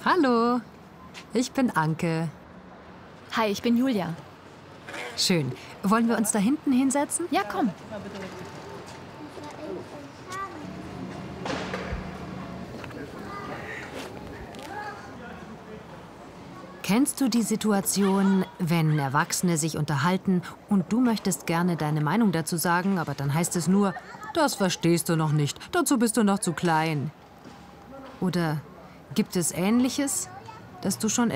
Hallo, ich bin Anke. Hi, ich bin Julia. Schön. Wollen wir uns da hinten hinsetzen? Ja, komm. Kennst du die Situation, wenn Erwachsene sich unterhalten und du möchtest gerne deine Meinung dazu sagen, aber dann heißt es nur, das verstehst du noch nicht, dazu bist du noch zu klein? Oder gibt es Ähnliches, das du schon